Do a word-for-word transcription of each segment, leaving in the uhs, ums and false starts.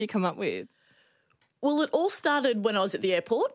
you come up with? Well, it all started when I was at the airport.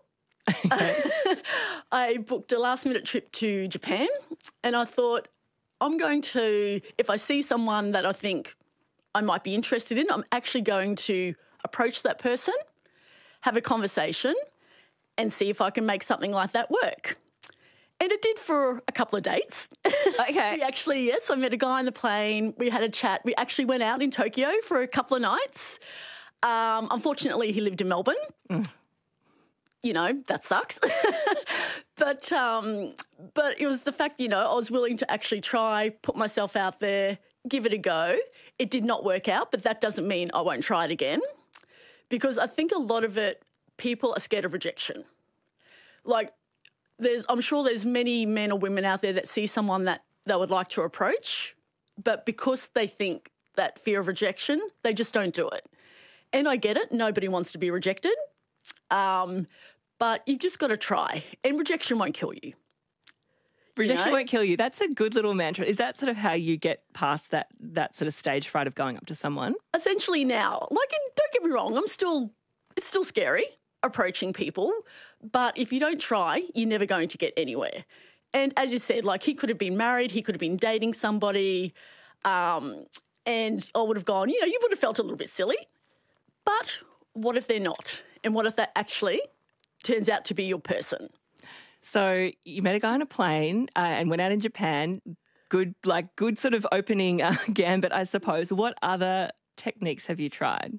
I booked a last-minute trip to Japan, and I thought, I'm going to, if I see someone that I think I might be interested in, I'm actually going to approach that person, have a conversation, and see if I can make something like that work. And it did for a couple of dates. Okay. we actually, yes, I met a guy on the plane. We had a chat. We actually went out in Tokyo for a couple of nights. Um, unfortunately, he lived in Melbourne. Mm. You know, that sucks. but um, but it was the fact, you know, I was willing to actually try, put myself out there, give it a go. It did not work out, but that doesn't mean I won't try it again. Because I think a lot of it, people are scared of rejection. Like, there's, I'm sure there's many men or women out there that see someone that they would like to approach, but because they think that fear of rejection, they just don't do it. And I get it. Nobody wants to be rejected. Um, but you've just got to try. And rejection won't kill you. Rejection you know? won't kill you. That's a good little mantra. Is that sort of how you get past that that sort of stage fright of going up to someone? Essentially now. Like, don't get me wrong, I'm still, it's still scary approaching people. But if you don't try, you're never going to get anywhere. And as you said, like, he could have been married, he could have been dating somebody, um, and I would have gone, you know, you would have felt a little bit silly. But what if they're not? And what if that actually turns out to be your person? So you met a guy on a plane uh, and went out in Japan. Good, like good sort of opening uh, gambit, I suppose. What other techniques have you tried?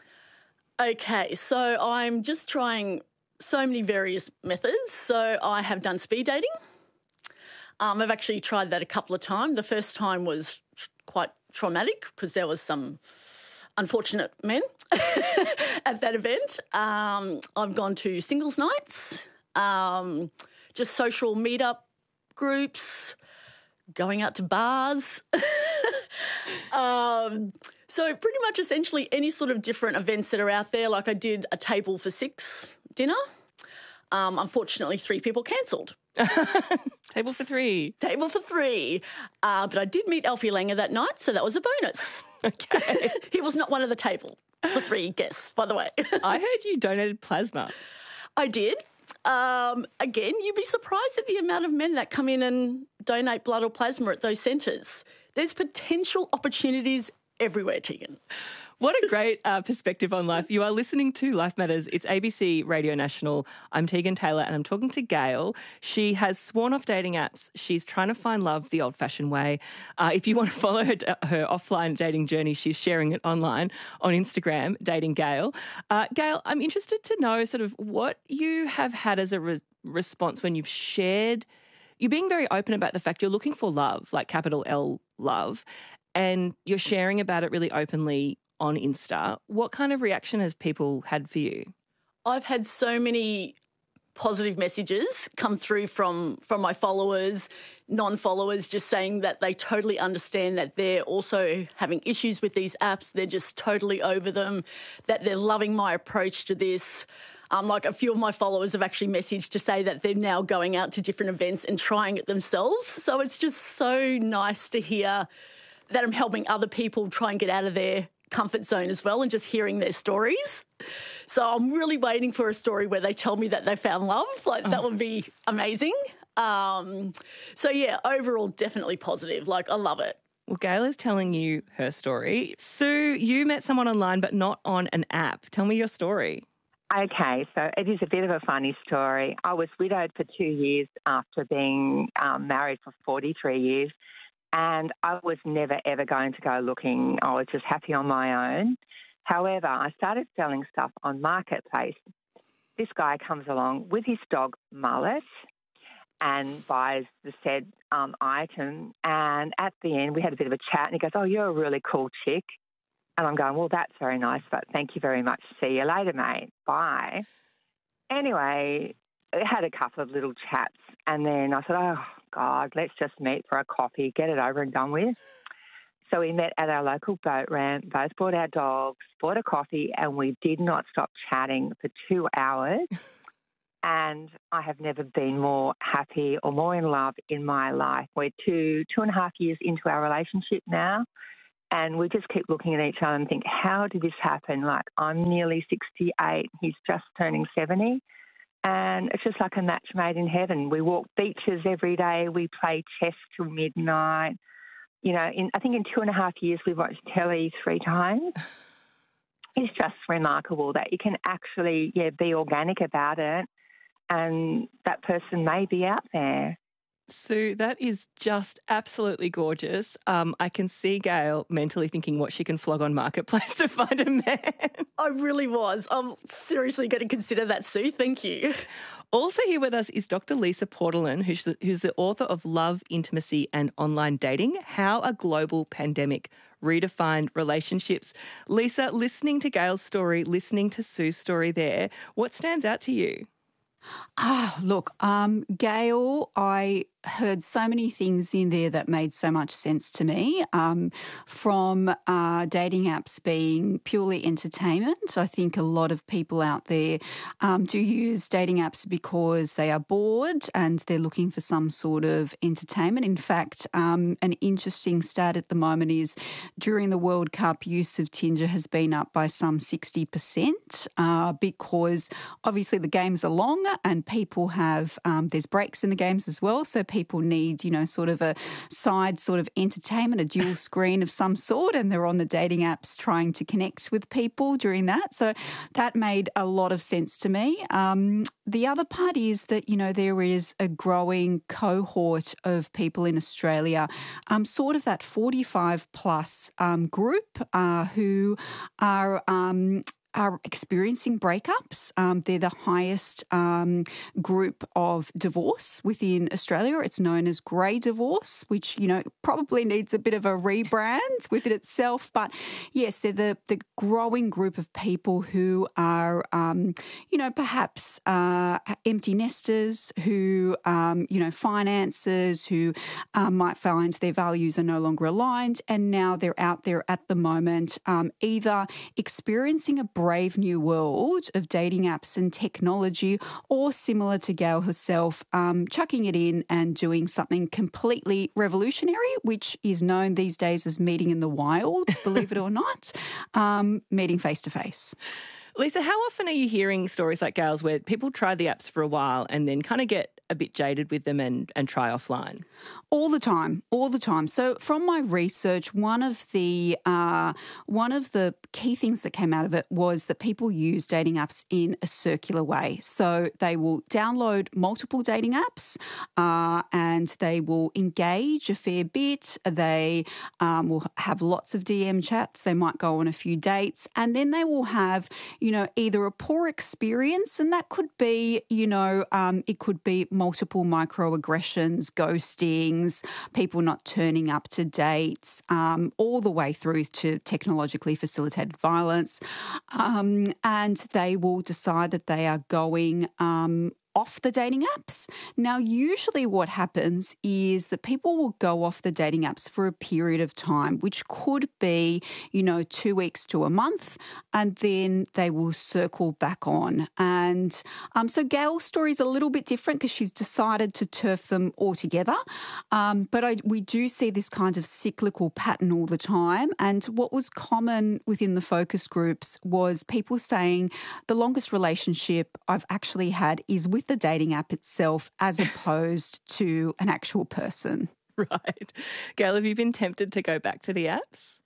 Okay, so I'm just trying so many various methods. So I have done speed dating. Um, I've actually tried that a couple of times. The first time was tr- quite traumatic because there was some unfortunate men at that event. Um, I've gone to singles nights, um, just social meetup groups, going out to bars. um, so pretty much essentially any sort of different events that are out there. Like I did a table for six dinner. Um, unfortunately, three people cancelled. Table for three. Table for three. Uh, but I did meet Alfie Langer that night, so that was a bonus. Okay. He was not one of the table for three guests, by the way. I heard you donated plasma. I did. Um, again, you'd be surprised at the amount of men that come in and donate blood or plasma at those centres. There's potential opportunities everywhere, Tegan. What a great uh, perspective on life. You are listening to Life Matters. It's A B C Radio National. I'm Tegan Taylor and I'm talking to Gail. She has sworn off dating apps. She's trying to find love the old-fashioned way. Uh, if you want to follow her, her offline dating journey, she's sharing it online on Instagram, Dating Gail. Uh, Gail, I'm interested to know sort of what you have had as a re- response when you've shared. You're being very open about the fact you're looking for love, like capital L love, and you're sharing about it really openly on Insta. What kind of reaction has people had for you? I've had so many positive messages come through from, from my followers, non-followers, just saying that they totally understand that they're also having issues with these apps. They're just totally over them, that they're loving my approach to this. Um, like a few of my followers have actually messaged to say that they're now going out to different events and trying it themselves. So it's just so nice to hear that I'm helping other people try and get out of their comfort zone as well and just hearing their stories. So I'm really waiting for a story where they tell me that they found love. Like oh. That would be amazing. Um, so yeah, overall definitely positive. Like I love it. Well, Gail is telling you her story. Sue, you met someone online but not on an app. Tell me your story. Okay, so it is a bit of a funny story. I was widowed for two years after being um, married for forty-three years. And I was never, ever going to go looking. I was just happy on my own. However, I started selling stuff on Marketplace. This guy comes along with his dog, Mullet, and buys the said um, item. And at the end, we had a bit of a chat, and he goes, oh, you're a really cool chick. And I'm going, well, that's very nice, but thank you very much. See you later, mate. Bye. Anyway, I had a couple of little chats, and then I said, oh, God, let's just meet for a coffee, get it over and done with. So we met at our local boat ramp, both brought our dogs, bought a coffee, and we did not stop chatting for two hours. And I have never been more happy or more in love in my life. We're two, two and a half years into our relationship now, And we just keep looking at each other and think, how did this happen? Like, I'm nearly sixty-eight, he's just turning seventy. And it's just like a match made in heaven. We walk beaches every day. We play chess till midnight. You know, in, I think in two and a half years we've watched telly three times. It's just remarkable that you can actually, yeah, be organic about it, and that person may be out there. Sue, that is just absolutely gorgeous. Um, I can see Gail mentally thinking what she can flog on Marketplace to find a man. I really was. I'm seriously going to consider that, Sue. Thank you. Also here with us is Doctor Lisa Portolin, who's the, who's the author of Love, Intimacy and Online Dating, How a Global Pandemic Redefined Relationships. Lisa, listening to Gail's story, listening to Sue's story there, what stands out to you? Ah, look, um, Gail, I heard so many things in there that made so much sense to me, um, from uh, dating apps being purely entertainment. I think a lot of people out there um, do use dating apps because they are bored and they're looking for some sort of entertainment. In fact, um, an interesting stat at the moment is during the World Cup, use of Tinder has been up by some sixty percent uh, because obviously the games are long and people have, um, there's breaks in the games as well, so people need, you know, sort of a side sort of entertainment, a dual screen of some sort, and they're on the dating apps trying to connect with people during that. So that made a lot of sense to me. Um, the other part is that, you know, there is a growing cohort of people in Australia, um, sort of that forty-five plus um, group uh, who are um, are experiencing breakups. Um, they're the highest um, group of divorce within Australia. It's known as grey divorce, which, you know, probably needs a bit of a rebrand within itself. But yes, they're the, the growing group of people who are, um, you know, perhaps uh, empty nesters, who, um, you know, finances, who uh, might find their values are no longer aligned. And now they're out there at the moment, um, either experiencing a brave new world of dating apps and technology, or similar to Gail herself, um, chucking it in and doing something completely revolutionary, which is known these days as meeting in the wild, believe it or not, um, meeting face to face. Lisa, how often are you hearing stories like Gail's where people try the apps for a while and then kind of get a bit jaded with them and, and try offline? All the time, all the time. So from my research, one of the uh, one of the key things that came out of it was that people use dating apps in a circular way. So they will download multiple dating apps uh, and they will engage a fair bit. They um, will have lots of D M chats. They might go on a few dates, and then they will have, you know, either a poor experience, and that could be, you know, um, it could be multiple microaggressions, ghostings, people not turning up to dates, um, all the way through to technologically facilitated violence. Um, and they will decide that they are going um, off the dating apps. Now, usually what happens is that people will go off the dating apps for a period of time, which could be, you know, two weeks to a month, and then they will circle back on. And um, so Gail's story is a little bit different because she's decided to turf them altogether. Um, but I, we do see this kind of cyclical pattern all the time. And what was common within the focus groups was people saying the longest relationship I've actually had is with the dating app itself as opposed to an actual person. Right. Gail, have you been tempted to go back to the apps?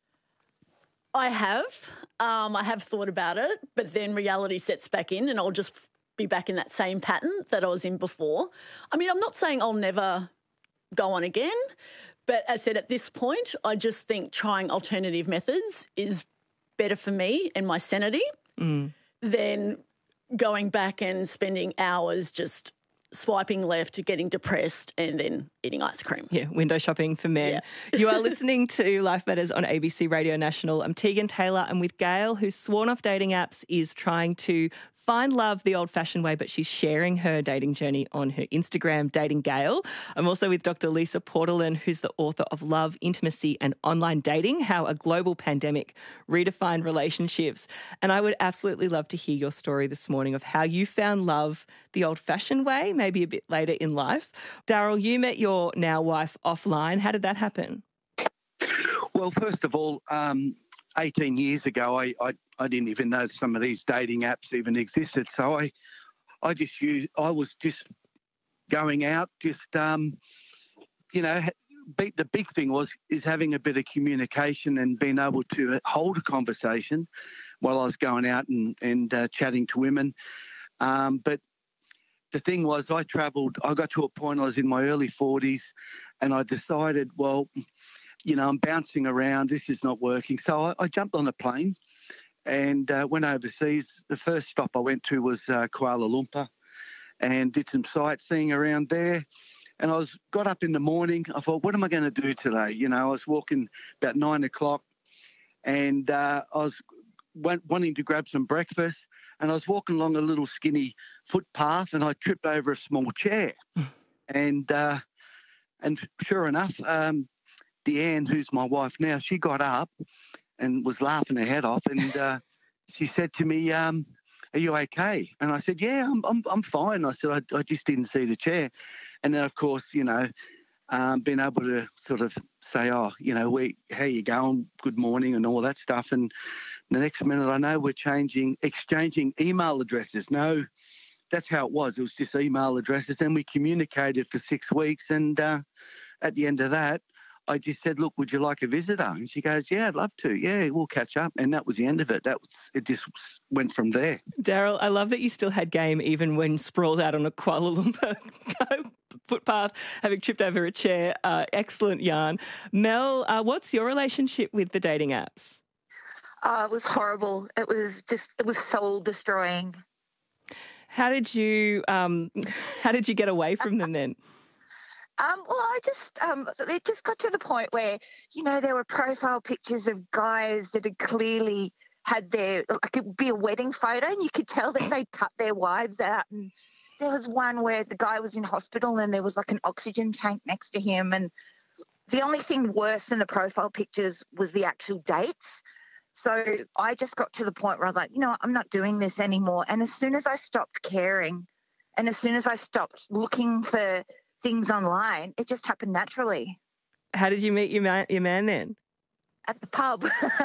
I have. Um, I have thought about it, but then reality sets back in and I'll just be back in that same pattern that I was in before. I mean, I'm not saying I'll never go on again, but as I said, at this point, I just think trying alternative methods is better for me and my sanity mm. than going back and spending hours just swiping left, getting depressed and then eating ice cream. Yeah, window shopping for men. Yeah. You are listening to Life Matters on A B C Radio National. I'm Tegan Taylor. I'm with Gail, who's sworn off dating apps, is trying to find love the old-fashioned way, but she's sharing her dating journey on her Instagram, Dating Gail. I'm also with Doctor Lisa Portolin, who's the author of Love, Intimacy and Online Dating, How a Global Pandemic Redefined Relationships. And I would absolutely love to hear your story this morning of how you found love the old-fashioned way, maybe a bit later in life. Daryl, you met your now wife offline. How did that happen? Well, first of all, um, eighteen years ago, I, I, I didn't even know some of these dating apps even existed. So I, I just used, I was just going out, just, um, you know, be, the big thing was is having a bit of communication and being able to hold a conversation while I was going out and, and uh, chatting to women. Um, but the thing was, I travelled, I got to a point, I was in my early forties, and I decided, well, you know, I'm bouncing around, this is not working. So I, I jumped on a plane and uh, went overseas. The first stop I went to was uh, Kuala Lumpur and did some sightseeing around there. And I was got up in the morning. I thought, what am I going to do today? You know, I was walking about nine o'clock and uh, I was went, wanting to grab some breakfast. And I was walking along a little skinny footpath and I tripped over a small chair. and uh, and sure enough, um, Deanne, who's my wife now, she got up and was laughing her head off. And uh, she said to me, um, are you okay? And I said, yeah, I'm I'm, I'm fine. I said, I, I just didn't see the chair. And then, of course, you know, um, being able to sort of say, oh, you know, we, how you going? Good morning and all that stuff. And the next minute I know we're changing, exchanging email addresses. No, that's how it was. It was just email addresses. And we communicated for six weeks. And uh, at the end of that, I just said, look, would you like a visitor? And she goes, yeah, I'd love to. Yeah, we'll catch up. And that was the end of it. That was, it just went from there. Daryl, I love that you still had game even when sprawled out on a Kuala Lumpur footpath, having tripped over a chair. Uh, excellent yarn. Mel, uh, what's your relationship with the dating apps? Uh, it was horrible. It was just, it was soul destroying. How did you, um, how did you get away from them then? Um, well, I just, um, it just got to the point where, you know, there were profile pictures of guys that had clearly had their, like it would be a wedding photo and you could tell that they'd cut their wives out. And there was one where the guy was in hospital and there was like an oxygen tank next to him. And the only thing worse than the profile pictures was the actual dates. So I just got to the point where I was like, you know, I'm not doing this anymore. And as soon as I stopped caring and as soon as I stopped looking for things online, it just happened naturally. How did you meet your man, your man then? At the pub.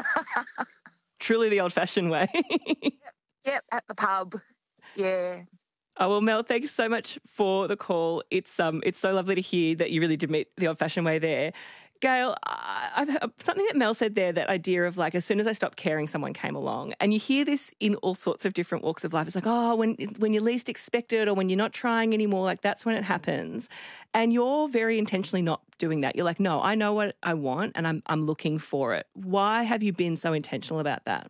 Truly the old-fashioned way. yep, yep, at the pub. Yeah. Oh, well, Mel, thanks so much for the call. It's um, it's so lovely to hear that you really did meet the old-fashioned way there. Gail, I've heard something that Mel said there, that idea of like, as soon as I stopped caring, someone came along. And you hear this in all sorts of different walks of life. It's like, oh, when when you least expect it or when you're not trying anymore, like that's when it happens. And you're very intentionally not doing that. You're like, no, I know what I want and I'm I'm looking for it. Why have you been so intentional about that?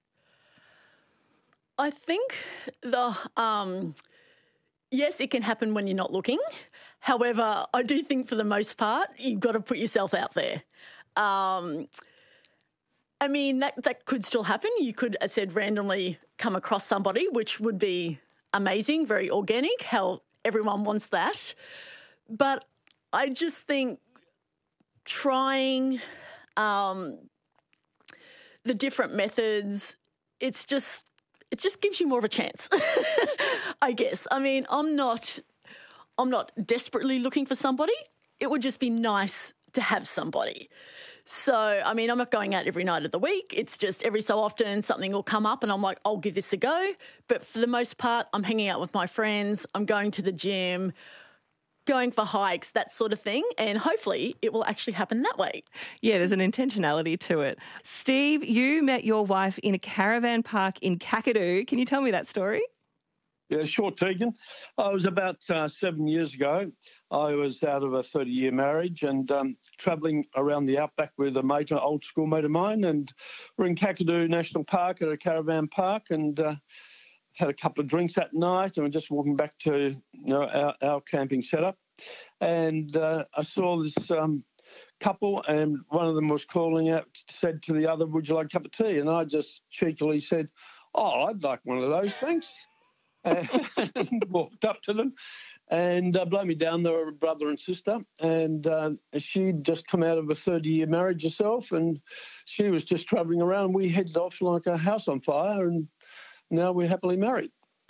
I think the um, yes, it can happen when you're not looking. However, I do think for the most part, you've got to put yourself out there. Um, I mean, that, that could still happen. You could, as I said, randomly come across somebody, which would be amazing, very organic, how everyone wants that. But I just think trying um, the different methods, it's just, it just gives you more of a chance, I guess. I mean, I'm not... I'm not desperately looking for somebody. It would just be nice to have somebody. So, I mean, I'm not going out every night of the week. It's just every so often something will come up and I'm like, I'll give this a go. But for the most part, I'm hanging out with my friends. I'm going to the gym, going for hikes, that sort of thing. And hopefully it will actually happen that way. Yeah, there's an intentionality to it. Steve, you met your wife in a caravan park in Kakadu. Can you tell me that story? Yeah, sure, Tegan. I was about uh, seven years ago. I was out of a thirty-year marriage and um, travelling around the outback with a mate, an old school mate of mine, and we're in Kakadu National Park at a caravan park and uh, had a couple of drinks that night and we're just walking back to you know our, our camping setup. And uh, I saw this um, couple and one of them was calling out, said to the other, would you like a cup of tea? And I just cheekily said, oh, I'd like one of those, thanks. And walked up to them and uh, blow me down, they were a brother and sister, and uh, she'd just come out of a thirty-year marriage herself and she was just travelling around. We headed off like a house on fire and now we're happily married.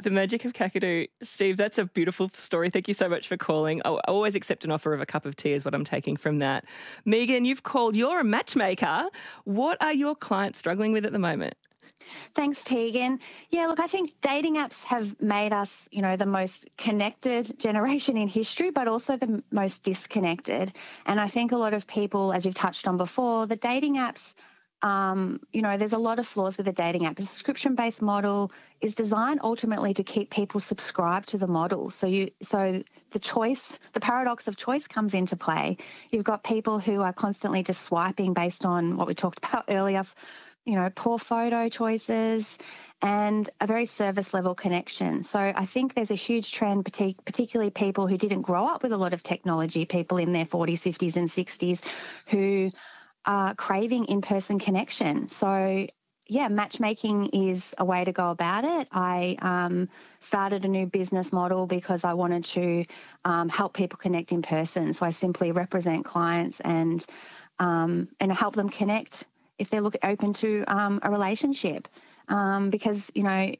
The magic of Kakadu. Steve, that's a beautiful story. Thank you so much for calling. I always accept an offer of a cup of tea is what I'm taking from that. Megan, you've called. You're a matchmaker. What are your clients struggling with at the moment? Thanks, Tegan. Yeah, look, I think dating apps have made us, you know, the most connected generation in history, but also the most disconnected. And I think a lot of people, as you've touched on before, the dating apps, um, you know, there's a lot of flaws with the dating app. The subscription-based model is designed ultimately to keep people subscribed to the model. So you, so the choice, the paradox of choice comes into play. You've got people who are constantly just swiping based on what we talked about earlier, you know, poor photo choices and a very service level connection. So I think there's a huge trend, particularly people who didn't grow up with a lot of technology, people in their forties, fifties and sixties who are craving in-person connection. So yeah, matchmaking is a way to go about it. I um, started a new business model because I wanted to um, help people connect in person. So I simply represent clients and um, and help them connect if they're look, open to um, a relationship, um, because, you know,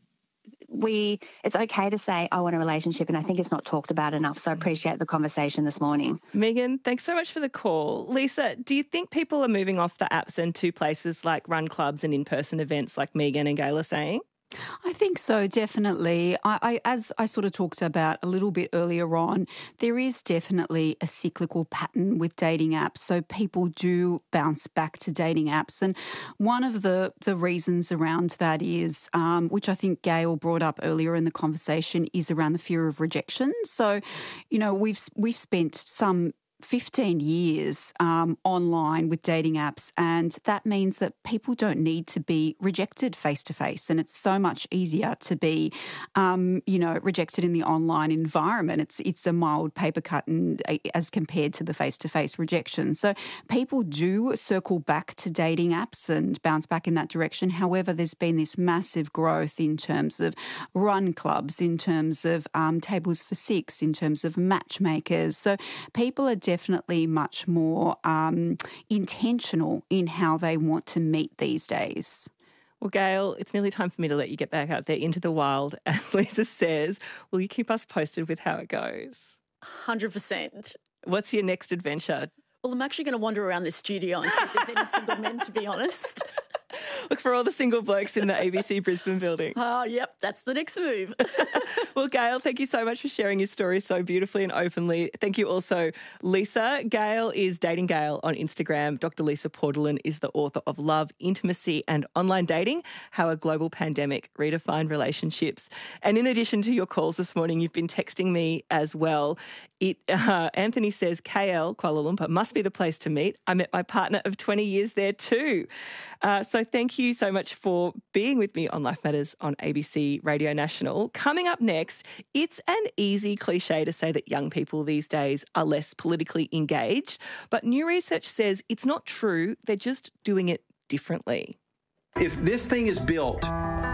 we it's okay to say, I want a relationship, and I think it's not talked about enough. So I appreciate the conversation this morning. Megan, thanks so much for the call. Lisa, do you think people are moving off the apps and to places like run clubs and in-person events like Megan and Gail are saying? I think so, definitely. I, I, as I sort of talked about a little bit earlier on, there is definitely a cyclical pattern with dating apps. So people do bounce back to dating apps. And one of the, the reasons around that is, um, which I think Gail brought up earlier in the conversation, is around the fear of rejection. So, you know, we've we've spent some fifteen years um, online with dating apps, and that means that people don't need to be rejected face-to-face, and it's so much easier to be, um, you know, rejected in the online environment. It's it's a mild paper cut and, as compared to the face-to-face rejection. So people do circle back to dating apps and bounce back in that direction. However, there's been this massive growth in terms of run clubs, in terms of um, tables for six, in terms of matchmakers. So people are definitely much more um, intentional in how they want to meet these days. Well, Gail, it's nearly time for me to let you get back out there into the wild. As Lisa says, will you keep us posted with how it goes? one hundred percent. What's your next adventure? Well, I'm actually going to wander around this studio and see if there's any single men, to be honest. Look for all the single blokes in the A B C Brisbane building. Oh, yep, that's the next move. Well, Gail, thank you so much for sharing your story so beautifully and openly. Thank you also, Lisa. Gail is Dating Gail on Instagram. Doctor Lisa Portland is the author of Love, Intimacy and Online Dating, How a Global Pandemic Redefined Relationships. And in addition to your calls this morning, you've been texting me as well. It, uh, Anthony says, K L, Kuala Lumpur, must be the place to meet. I met my partner of twenty years there too. Uh, so thank you so much for being with me on Life Matters on A B C Radio National. Coming up next, it's an easy cliche to say that young people these days are less politically engaged, but new research says it's not true. They're just doing it differently. If this thing is built,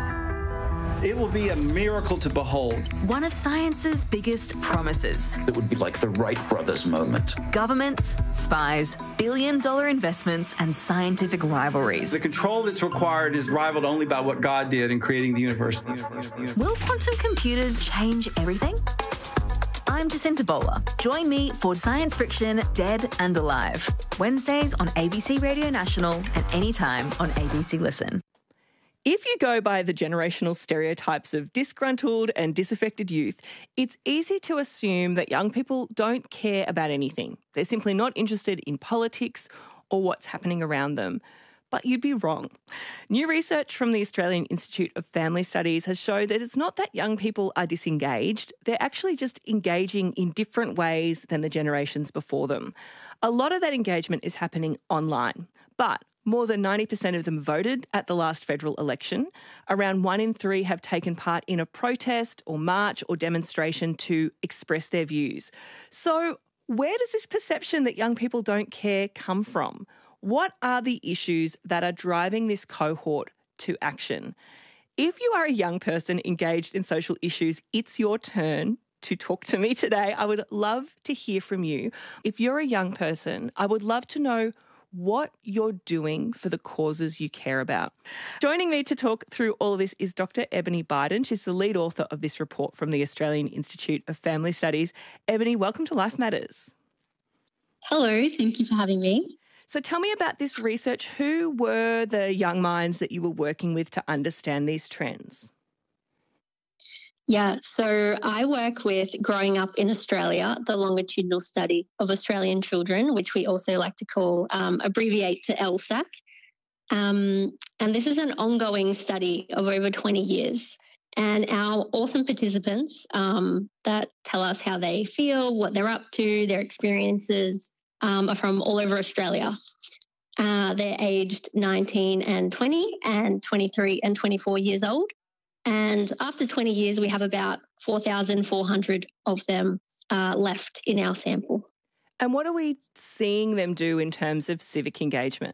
it will be a miracle to behold. One of science's biggest promises. It would be like the Wright brothers moment. Governments, spies, billion-dollar investments and scientific rivalries. The control that's required is rivaled only by what God did in creating the universe. Will quantum computers change everything? I'm Jacinta Bowler. Join me for Science Friction Dead and Alive. Wednesdays on A B C Radio National and anytime on A B C Listen. If you go by the generational stereotypes of disgruntled and disaffected youth, it's easy to assume that young people don't care about anything. They're simply not interested in politics or what's happening around them. But you'd be wrong. New research from the Australian Institute of Family Studies has shown that it's not that young people are disengaged, they're actually just engaging in different ways than the generations before them. A lot of that engagement is happening online, but more than ninety percent of them voted at the last federal election. Around one in three have taken part in a protest or march or demonstration to express their views. So where does this perception that young people don't care come from? What are the issues that are driving this cohort to action? If you are a young person engaged in social issues, it's your turn to talk to me today. I would love to hear from you. If you're a young person, I would love to know what you're doing for the causes you care about. Joining me to talk through all of this is Doctor Ebony Biden. She's the lead author of this report from the Australian Institute of Family Studies. Ebony, welcome to Life Matters. Hello, thank you for having me. So tell me about this research. Who were the young minds that you were working with to understand these trends? Yeah, so I work with Growing Up in Australia, the longitudinal study of Australian children, which we also like to call, um, abbreviate to L S A C. Um, and this is an ongoing study of over twenty years. And our awesome participants um, that tell us how they feel, what they're up to, their experiences um, are from all over Australia. Uh, they're aged nineteen and twenty and twenty-three and twenty-four years old. And after twenty years, we have about four thousand four hundred of them uh, left in our sample. And what are we seeing them do in terms of civic engagement?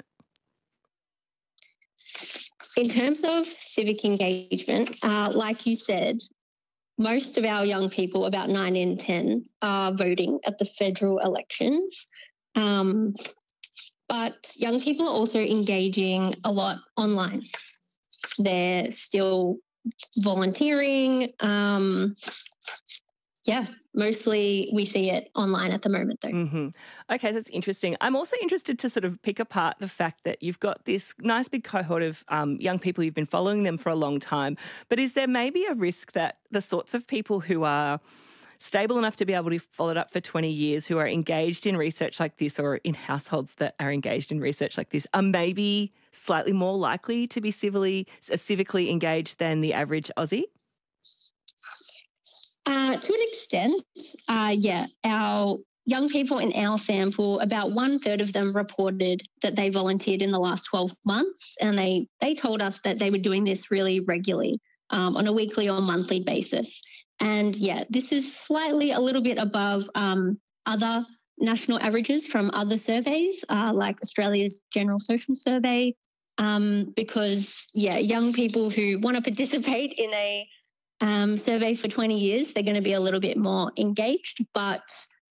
In terms of civic engagement, uh, like you said, most of our young people, about nine in ten, are voting at the federal elections. Um, but young people are also engaging a lot online. They're still volunteering. Um, yeah, mostly we see it online at the moment, though. Mm-hmm. Okay, that's interesting. I'm also interested to sort of pick apart the fact that you've got this nice big cohort of um, young people. You've been following them for a long time. But is there maybe a risk that the sorts of people who are stable enough to be able to follow it up for twenty years, who are engaged in research like this or in households that are engaged in research like this, are maybe slightly more likely to be civilly, uh, civically engaged than the average Aussie? Uh, to an extent, uh, yeah. Our young people in our sample, about one third of them reported that they volunteered in the last twelve months, and they, they told us that they were doing this really regularly um, on a weekly or monthly basis. And yeah, this is slightly a little bit above um, other national averages from other surveys, uh, like Australia's General Social Survey, um, because, yeah, young people who want to participate in a um, survey for twenty years, they're going to be a little bit more engaged. But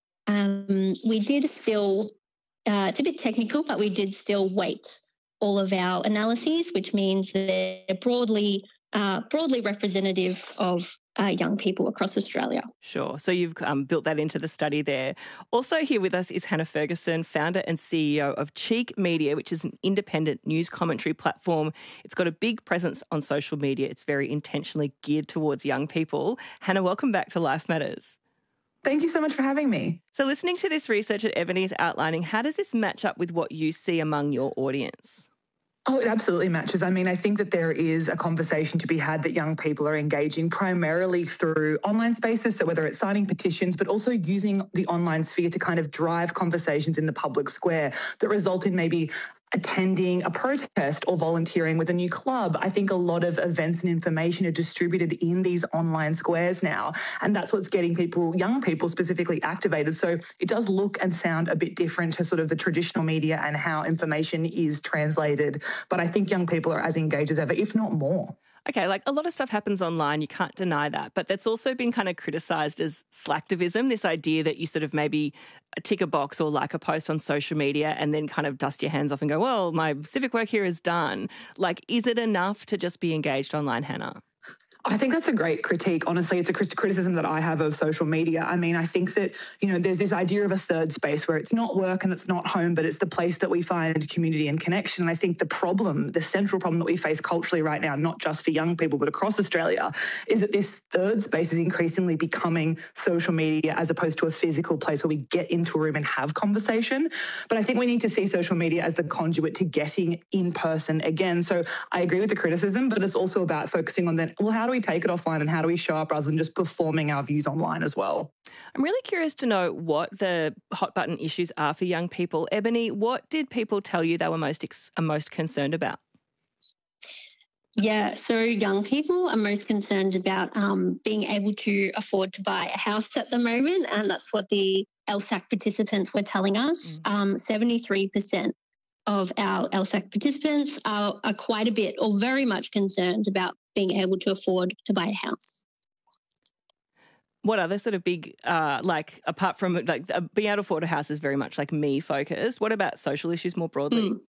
um, we did still, uh, it's a bit technical, but we did still weight all of our analyses, which means that they're broadly Uh, broadly representative of uh, young people across Australia. Sure. So you've um, built that into the study there. Also here with us is Hannah Ferguson, founder and C E O of Cheek Media, which is an independent news commentary platform. It's got a big presence on social media. It's very intentionally geared towards young people. Hannah, welcome back to Life Matters. Thank you so much for having me. So listening to this research that Ebony is outlining, how does this match up with what you see among your audience? Oh, it absolutely matches. I mean, I think that there is a conversation to be had that young people are engaging primarily through online spaces. So whether it's signing petitions, but also using the online sphere to kind of drive conversations in the public square that result in maybe attending a protest or volunteering with a new club. I think a lot of events and information are distributed in these online squares now, and that's what's getting people, young people specifically, activated. So it does look and sound a bit different to sort of the traditional media and how information is translated. But I think young people are as engaged as ever, if not more. Okay, like a lot of stuff happens online, you can't deny that, but that's also been kind of criticised as slacktivism, this idea that you sort of maybe tick a box or like a post on social media and then kind of dust your hands off and go, well, my civic work here is done. Like, is it enough to just be engaged online, Hannah? I think that's a great critique. Honestly, it's a criticism that I have of social media. I mean, I think that, you know, there's this idea of a third space where it's not work and it's not home, but it's the place that we find community and connection. And I think the problem, the central problem that we face culturally right now, not just for young people, but across Australia, is that this third space is increasingly becoming social media as opposed to a physical place where we get into a room and have conversation. But I think we need to see social media as the conduit to getting in person again. So I agree with the criticism, but it's also about focusing on that, well, how do we take it offline and how do we show up rather than just performing our views online as well? I'm really curious to know what the hot button issues are for young people. Ebony, what did people tell you they were most ex- are most concerned about? Yeah, so young people are most concerned about um, being able to afford to buy a house at the moment, and that's what the L S A C participants were telling us. Mm. Um, seventy-three percent of our L S A C participants are, are quite a bit or very much concerned about being able to afford to buy a house. What other sort of big, uh, like apart from like uh, being able to afford a house is very much like me focused. What about social issues more broadly? Mm.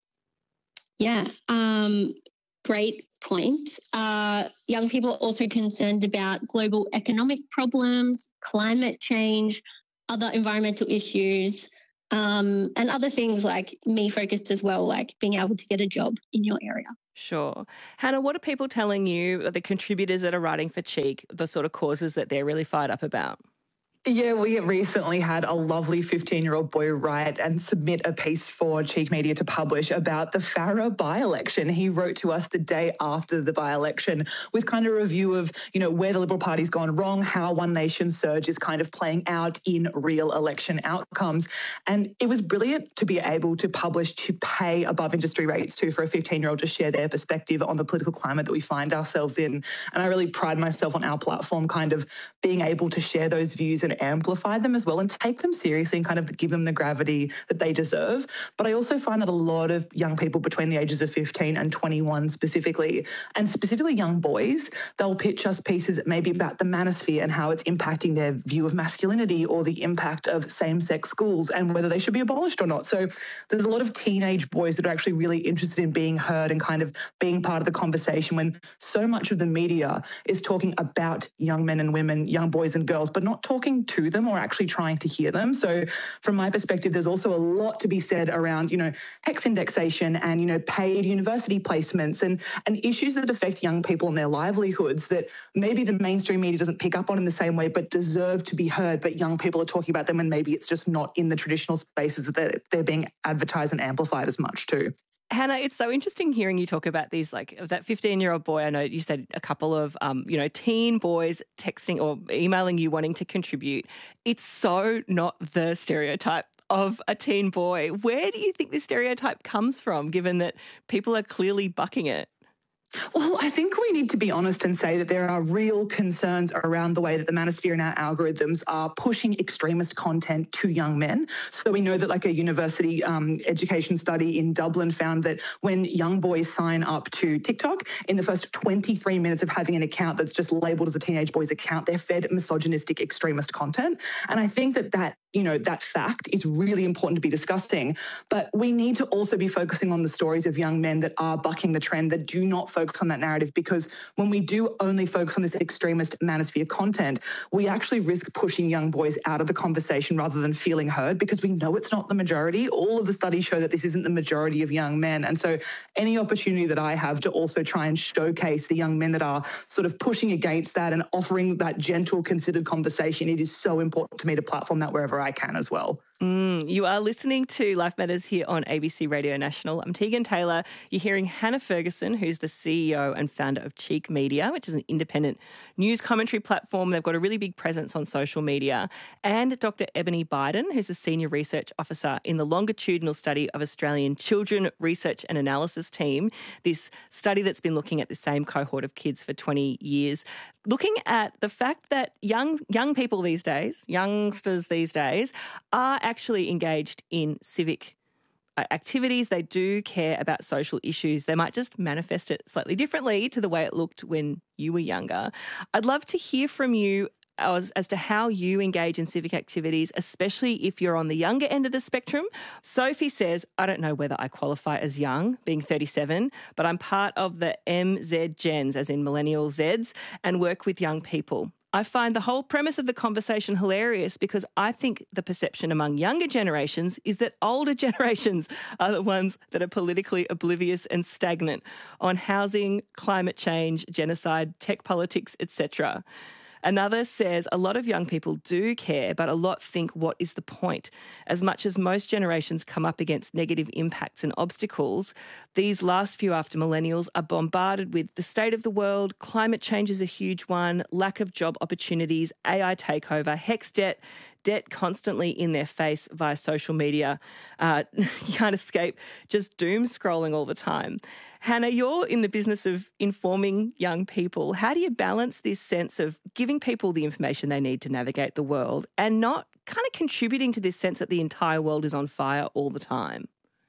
Yeah, um, great point. Uh, young people are also concerned about global economic problems, climate change, other environmental issues, um, and other things like me focused as well, like being able to get a job in your area. Sure. Hannah, what are people telling you, the contributors that are writing for Cheek, the sort of causes that they're really fired up about? Yeah, we recently had a lovely fifteen-year-old boy write and submit a piece for Cheek Media to publish about the Farah by-election. He wrote to us the day after the by-election with kind of a review of, you know, where the Liberal Party's gone wrong, how One Nation surge is kind of playing out in real election outcomes. And it was brilliant to be able to publish, to pay above industry rates too, for a fifteen-year-old to share their perspective on the political climate that we find ourselves in. And I really pride myself on our platform kind of being able to share those views and amplify them as well and take them seriously and kind of give them the gravity that they deserve. But I also find that a lot of young people between the ages of fifteen and twenty-one specifically, and specifically young boys, they'll pitch us pieces maybe about the manosphere and how it's impacting their view of masculinity or the impact of same-sex schools and whether they should be abolished or not. So there's a lot of teenage boys that are actually really interested in being heard and kind of being part of the conversation when so much of the media is talking about young men and women, young boys and girls, but not talking to them or actually trying to hear them. So from my perspective, there's also a lot to be said around, you know, HECS indexation and, you know, paid university placements and, and issues that affect young people and their livelihoods that maybe the mainstream media doesn't pick up on in the same way, but deserve to be heard. But young people are talking about them and maybe it's just not in the traditional spaces that they're, they're being advertised and amplified as much too. Hannah, it's so interesting hearing you talk about these, like that fifteen-year-old boy. I know you said a couple of, um, you know, teen boys texting or emailing you wanting to contribute. It's so not the stereotype of a teen boy. Where do you think this stereotype comes from, given that people are clearly bucking it? Well, I think we need to be honest and say that there are real concerns around the way that the manosphere and our algorithms are pushing extremist content to young men. So we know that like a university um, education study in Dublin found that when young boys sign up to TikTok, in the first twenty-three minutes of having an account that's just labelled as a teenage boy's account, they're fed misogynistic extremist content. And I think that that, you know, that fact is really important to be discussing. But we need to also be focusing on the stories of young men that are bucking the trend, that do not focus on that narrative, because when we do only focus on this extremist manosphere content, we actually risk pushing young boys out of the conversation rather than feeling heard, because we know it's not the majority. All of the studies show that this isn't the majority of young men. And so any opportunity that I have to also try and showcase the young men that are sort of pushing against that and offering that gentle, considered conversation, it is so important to me to platform that wherever I can as well. Mm, you are listening to Life Matters here on A B C Radio National. I'm Tegan Taylor. You're hearing Hannah Ferguson, who's the C E O and founder of Cheek Media, which is an independent news commentary platform. They've got a really big presence on social media. And Doctor Ebony Biden, who's the Senior Research Officer in the Longitudinal Study of Australian Children Research and Analysis Team, this study that's been looking at the same cohort of kids for twenty years, looking at the fact that young young people these days, youngsters these days, are actually engaged in civic activities. They do care about social issues. They might just manifest it slightly differently to the way it looked when you were younger. I'd love to hear from you as, as to how you engage in civic activities, especially if you're on the younger end of the spectrum. Sophie says, I don't know whether I qualify as young, being thirty-seven, but I'm part of the M Z Gens, as in millennial Zeds, and work with young people. I find the whole premise of the conversation hilarious because I think the perception among younger generations is that older generations are the ones that are politically oblivious and stagnant on housing, climate change, genocide, tech politics, et cetera. Another says a lot of young people do care, but a lot think, what is the point? As much as most generations come up against negative impacts and obstacles, these last few after millennials are bombarded with the state of the world, climate change is a huge one, lack of job opportunities, A I takeover, HECS debt, debt constantly in their face via social media. Uh, you can't escape just doom scrolling all the time. Hannah, you're in the business of informing young people. How do you balance this sense of giving people the information they need to navigate the world and not kind of contributing to this sense that the entire world is on fire all the time?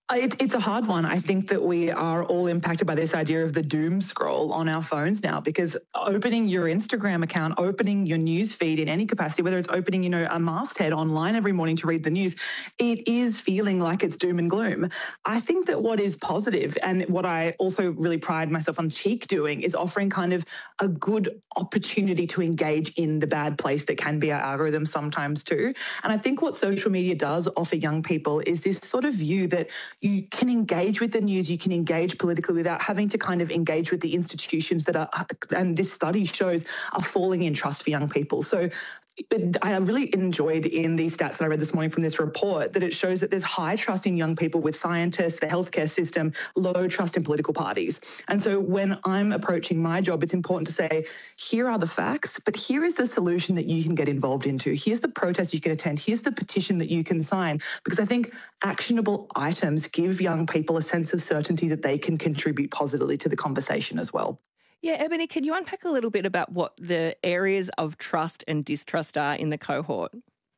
It, it's a hard one. I think that we are all impacted by this idea of the doom scroll on our phones now, because opening your Instagram account, opening your news feed in any capacity, whether it's opening, you know, a masthead online every morning to read the news, it is feeling like it's doom and gloom. I think that what is positive, and what I also really pride myself on Cheek doing, is offering kind of a good opportunity to engage in the bad place that can be our algorithm sometimes too. And I think what social media does offer young people is this sort of view that you can engage with the news, you can engage politically without having to kind of engage with the institutions that are, and this study shows, are falling in trust for young people. So I really enjoyed in these stats that I read this morning from this report that it shows that there's high trust in young people with scientists, the healthcare system, low trust in political parties. And so when I'm approaching my job, it's important to say, here are the facts, but here is the solution that you can get involved into. Here's the protest you can attend. Here's the petition that you can sign. Because I think actionable items give young people a sense of certainty that they can contribute positively to the conversation as well. Yeah, Ebony, can you unpack a little bit about what the areas of trust and distrust are in the cohort?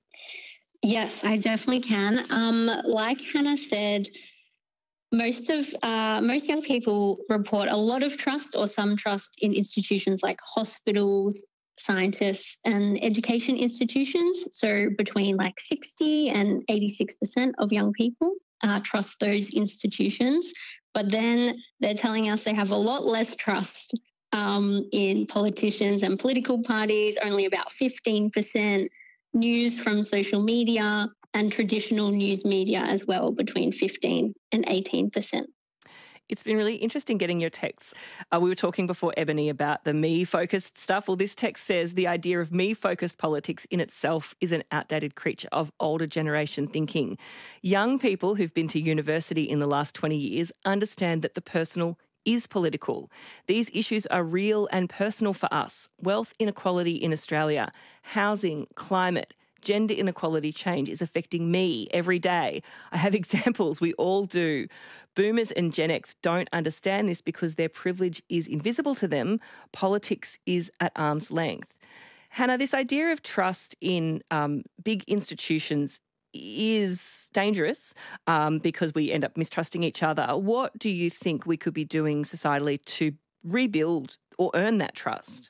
Yes, I definitely can. Um, like Hannah said, most of uh, most young people report a lot of trust or some trust in institutions like hospitals, scientists, and education institutions. So between like sixty and eighty-six percent of young people uh, trust those institutions. But then they're telling us they have a lot less trust Um, in politicians and political parties, only about fifteen percent, news from social media and traditional news media as well, between fifteen and eighteen percent. It's been really interesting getting your texts. Uh, we were talking before, Ebony, about the me-focused stuff. Well, this text says the idea of me-focused politics in itself is an outdated creature of older generation thinking. Young people who've been to university in the last twenty years understand that the personal is political. These issues are real and personal for us. Wealth inequality in Australia, housing, climate, gender inequality change is affecting me every day. I have examples, we all do. Boomers and Gen X don't understand this because their privilege is invisible to them. Politics is at arm's length. Hannah, this idea of trust in um, big institutions is dangerous um, because we end up mistrusting each other. What do you think we could be doing societally to rebuild or earn that trust?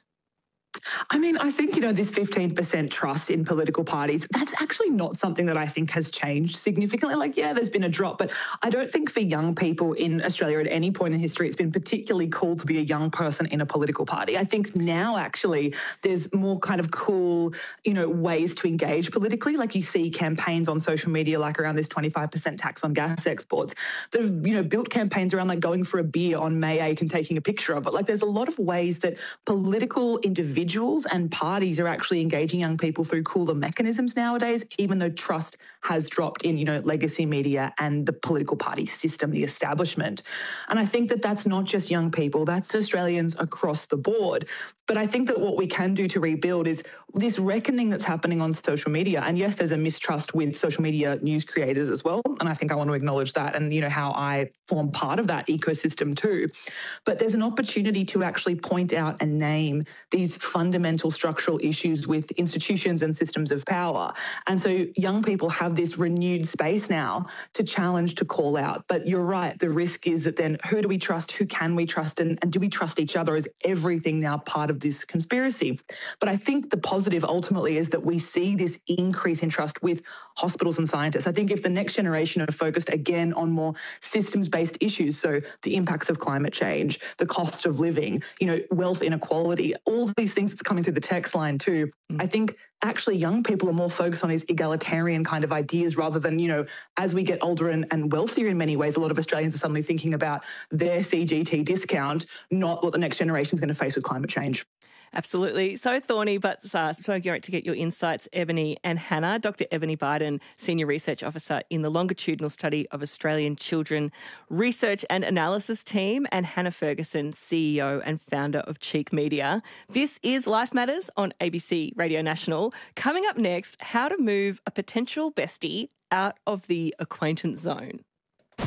I mean, I think, you know, this fifteen percent trust in political parties, that's actually not something that I think has changed significantly. Like, yeah, there's been a drop, but I don't think for young people in Australia at any point in history, it's been particularly cool to be a young person in a political party. I think now actually there's more kind of cool, you know, ways to engage politically. Like you see campaigns on social media, like around this twenty-five percent tax on gas exports that have, you know, built campaigns around like going for a beer on May eighth and taking a picture of it. Like there's a lot of ways that political individuals Individuals and parties are actually engaging young people through cooler mechanisms nowadays, even though trust has dropped in, you know, legacy media and the political party system, the establishment. And I think that that's not just young people, that's Australians across the board. But I think that what we can do to rebuild is this reckoning that's happening on social media. And yes, there's a mistrust with social media news creators as well. And I think I want to acknowledge that and, you know, how I form part of that ecosystem too. But there's an opportunity to actually point out and name these fundamental structural issues with institutions and systems of power. And so young people have this renewed space now to challenge, to call out. But you're right, the risk is that then who do we trust, who can we trust, and, and do we trust each other? Is everything now part of this conspiracy? But I think the positive ultimately is that we see this increase in trust with hospitals and scientists. I think if the next generation are focused again on more systems-based issues, so the impacts of climate change, the cost of living, you know, wealth inequality, all these things that's coming through the text line too, mm. I think actually young people are more focused on these egalitarian kind of ideas rather than, you know, as we get older and, and wealthier in many ways, a lot of Australians are suddenly thinking about their C G T discount, not what the next generation is going to face with climate change. Absolutely. So thorny, but uh, so great to get your insights, Ebony and Hannah. Doctor Ebony Biden, Senior Research Officer in the Longitudinal Study of Australian Children Research and Analysis Team, and Hannah Ferguson, C E O and founder of Cheek Media. This is Life Matters on A B C Radio National. Coming up next, how to move a potential bestie out of the acquaintance zone.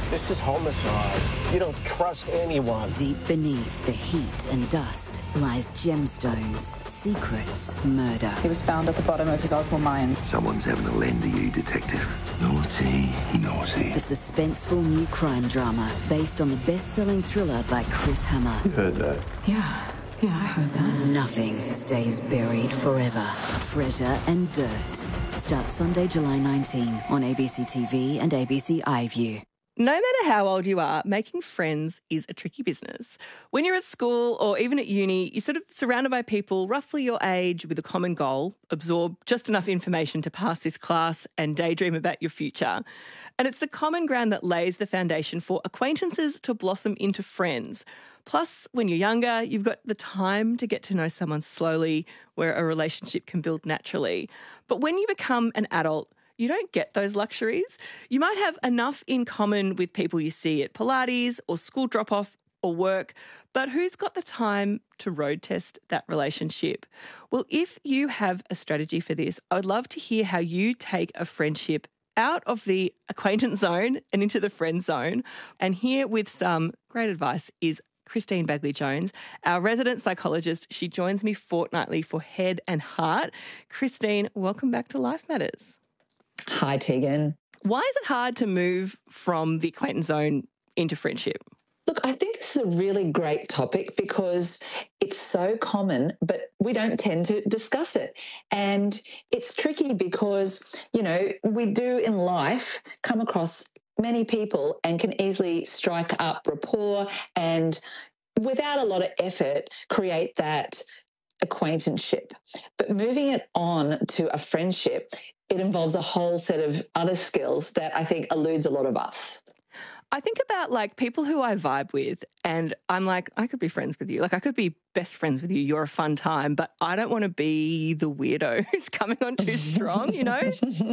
This is homicide. You don't trust anyone. Deep beneath the heat and dust lies gemstones, secrets, murder. He was found at the bottom of his opal mine. Someone's having a lend to you, Detective. Naughty, naughty. The suspenseful new crime drama based on the best-selling thriller by Chris Hammer. You heard that? Yeah. Yeah, I heard that. Nothing stays buried forever. Treasure and Dirt. Starts Sunday, July nineteenth on A B C T V and A B C iView. No matter how old you are, making friends is a tricky business. When you're at school or even at uni, you're sort of surrounded by people roughly your age with a common goal, absorb just enough information to pass this class and daydream about your future. And it's the common ground that lays the foundation for acquaintances to blossom into friends. Plus, when you're younger, you've got the time to get to know someone slowly where a relationship can build naturally. But when you become an adult, you don't get those luxuries. You might have enough in common with people you see at Pilates or school drop-off or work, but who's got the time to road test that relationship? Well, if you have a strategy for this, I would love to hear how you take a friendship out of the acquaintance zone and into the friend zone. And here with some great advice is Christine Bagley-Jones, our resident psychologist. She joins me fortnightly for Head and Heart. Christine, welcome back to Life Matters. Hi, Tegan. Why is it hard to move from the acquaintance zone into friendship? Look, I think this is a really great topic because it's so common, but we don't tend to discuss it. And it's tricky because, you know, we do in life come across many people and can easily strike up rapport and without a lot of effort create that acquaintanceship. But moving it on to a friendship, it involves a whole set of other skills that I think eludes a lot of us. I think about like people who I vibe with and I'm like, I could be friends with you. Like I could be best friends with you. You're a fun time, but I don't want to be the weirdo who's coming on too strong, you know?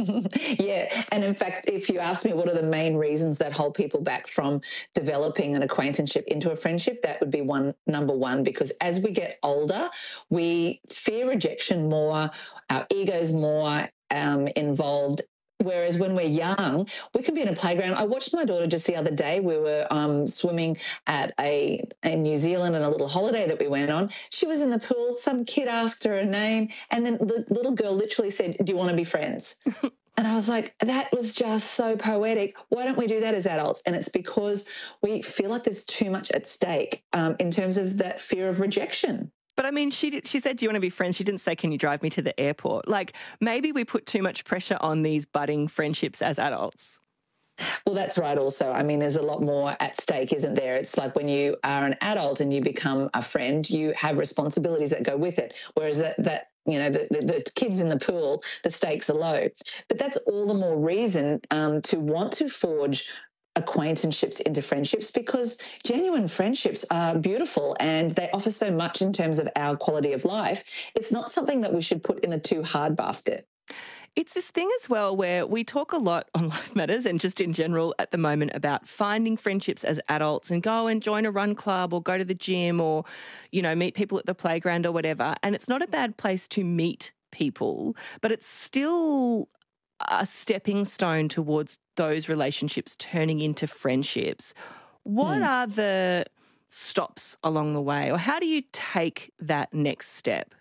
Yeah. And in fact, if you ask me what are the main reasons that hold people back from developing an acquaintanceship into a friendship, that would be one, number one, because as we get older, we fear rejection more, our ego's more um, involved. Whereas when we're young, we can be in a playground. I watched my daughter just the other day. We were um, swimming at a in New Zealand on a little holiday that we went on. She was in the pool. Some kid asked her a name, and then the little girl literally said, "Do you want to be friends?" And I was like, that was just so poetic. Why don't we do that as adults? And it's because we feel like there's too much at stake um, in terms of that fear of rejection. But I mean, she did, she said, do you want to be friends? She didn't say, can you drive me to the airport? Like maybe we put too much pressure on these budding friendships as adults. Well, that's right also. I mean, there's a lot more at stake, isn't there? It's like when you are an adult and you become a friend, you have responsibilities that go with it. Whereas that, that you know, the, the, the kids in the pool, the stakes are low. But that's all the more reason um, to want to forge acquaintanceships into friendships, because genuine friendships are beautiful and they offer so much in terms of our quality of life. It's not something that we should put in the too hard basket. It's this thing as well where we talk a lot on Life Matters and just in general at the moment about finding friendships as adults and go and join a run club or go to the gym or, you know, meet people at the playground or whatever. And it's not a bad place to meet people, but it's still a stepping stone towards those relationships turning into friendships. What mm. are the stops along the way, or how do you take that next step?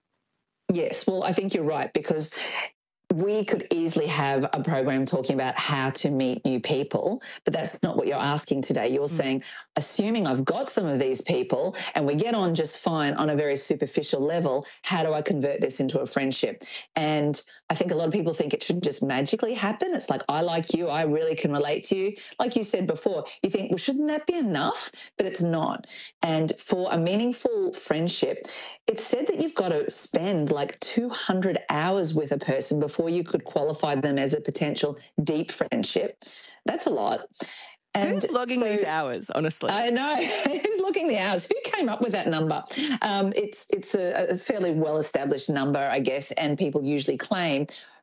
Yes, well, I think you're right, because we could easily have a program talking about how to meet new people, but that's not what you're asking today. You're mm. saying, assuming I've got some of these people and we get on just fine on a very superficial level, how do I convert this into a friendship? And I think a lot of people think it should just magically happen. It's like, I like you, I really can relate to you. Like you said before, you think, well, shouldn't that be enough? But it's not. And for a meaningful friendship, it's said that you've got to spend like two hundred hours with a person before you could qualify them as a potential deep friendship. That's a lot. And who's logging so, these hours, honestly? I know. Who's logging the hours? Who came up with that number? Um, it's it's a, a fairly well-established number, I guess, and people usually claim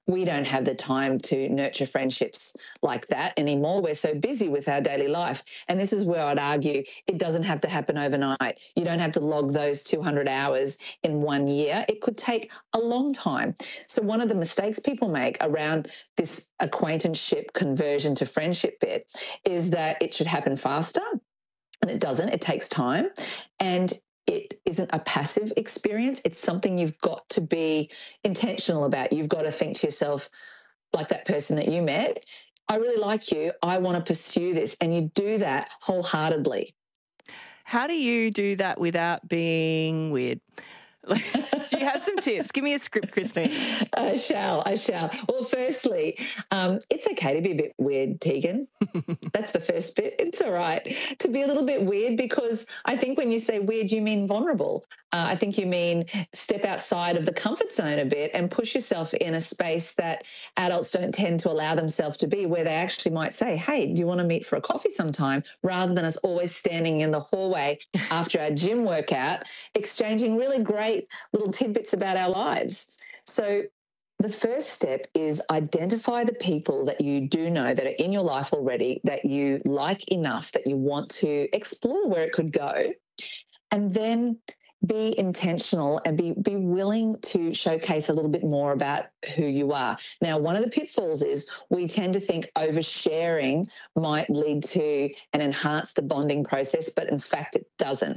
we don't have the time to nurture friendships like that anymore. We're so busy with our daily life. And this is where I'd argue it doesn't have to happen overnight. You don't have to log those two hundred hours in one year. It could take a long time. So one of the mistakes people make around this acquaintanceship conversion to friendship bit is that it should happen faster. And it doesn't. It takes time. And it isn't a passive experience. It's something you've got to be intentional about. You've got to think to yourself, like that person that you met, I really like you. I want to pursue this. And you do that wholeheartedly. How do you do that without being weird? Like, do you have some tips? Give me a script, Christine. I shall, I shall. Well, firstly, um, it's okay to be a bit weird, Tegan. That's the first bit. It's all right to be a little bit weird, because I think when you say weird, you mean vulnerable. Uh, I think you mean step outside of the comfort zone a bit and push yourself in a space that adults don't tend to allow themselves to be, where they actually might say, hey, do you want to meet for a coffee sometime? Rather than us always standing in the hallway after our gym workout, exchanging really great little tidbits about our lives. So the first step is identify the people that you do know that are in your life already, that you like enough that you want to explore where it could go, and then be intentional and be, be willing to showcase a little bit more about who you are. Now, one of the pitfalls is we tend to think oversharing might lead to and enhance the bonding process, but in fact it doesn't.